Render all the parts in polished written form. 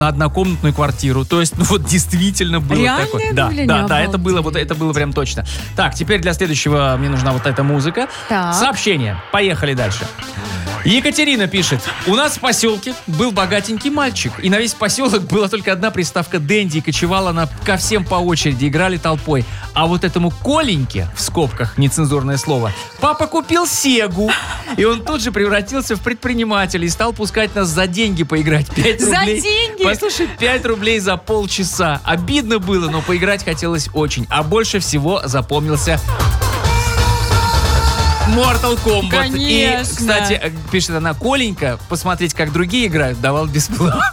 на однокомнатную квартиру. То есть, действительно было реальное такое. Да, это было прям точно. Так, теперь для следующего мне нужна вот эта музыка. Так. Сообщение. Поехали дальше. Екатерина пишет: у нас в поселке был богатенький мальчик, и на весь поселок была только одна приставка Дэнди, и кочевала она ко всем по очереди, играли толпой. А вот этому Коленьке, в скобках нецензурное слово, папа купил Сегу, и он тут же превратился в предпринимателя и стал пускать нас за деньги поиграть. 5 рублей. За деньги? Послушай, 5 рублей за полчаса. Обидно было, но поиграть хотелось очень. А больше всего запомнился Mortal Kombat. Конечно. И, кстати, пишет она, Коленька, посмотреть, как другие играют, давал бесплатно.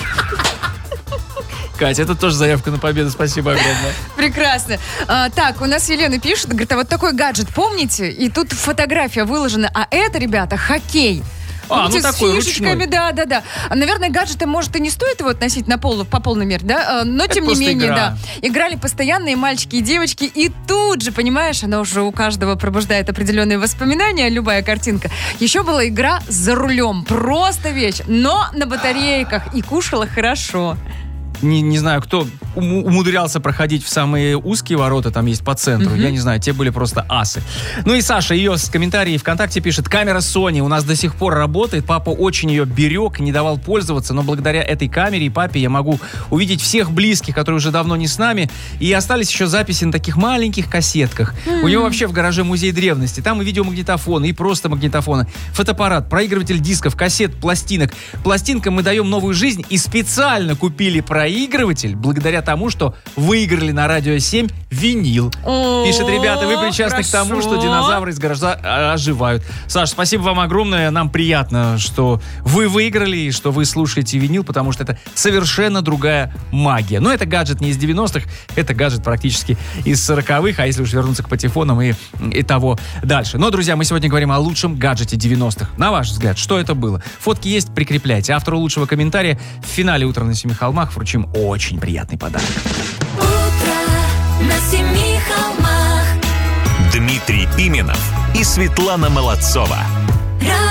Катя, это тоже заявка на победу. Спасибо огромное. Прекрасно. Так, у нас Елена пишет, говорит, а вот такой гаджет, помните? И тут фотография выложена, а это, ребята, хоккей. Помните, такой с фишечками, ручной. да. Наверное, гаджеты, может, и не стоит его относить по полной мере, да? Но, тем не менее, игра. да. Играли постоянные мальчики и девочки, и тут же, понимаешь, она уже у каждого пробуждает определенные воспоминания, любая картинка. Еще была игра за рулем. Просто вещь, но на батарейках. И кушала хорошо. Не знаю, кто умудрялся проходить в самые узкие ворота, там есть по центру. Я не знаю, те были просто асы. Ну и Саша ее с комментарией ВКонтакте пишет: камера Sony у нас до сих пор работает. Папа очень ее берег, не давал пользоваться, но благодаря этой камере и папе я могу увидеть всех близких, которые уже давно не с нами. И остались еще записи на таких маленьких кассетках. У него вообще в гараже музей древности. Там и видеомагнитофоны, и просто магнитофоны, фотоаппарат, проигрыватель дисков, кассет, пластинок. Пластинкам мы даем новую жизнь и специально купили проигрыватель благодаря тому, что выиграли на Радио 7 винил. Пишет: ребята, вы причастны к тому, что динозавры из гаража оживают. Саш, спасибо вам огромное. Нам приятно, что вы выиграли и что вы слушаете винил, потому что это совершенно другая магия. Но это гаджет не из 90-х, это гаджет практически из 40-х, а если уж вернуться к патефонам и того дальше. Но, друзья, мы сегодня говорим о лучшем гаджете 90-х. На ваш взгляд, что это было? Фотки есть, прикрепляйте. Автору лучшего комментария в финале «Утра на семи холмах» вручим очень приятный подарок. Утро на семи холмах. Дмитрий Пименов и Светлана Молодцова.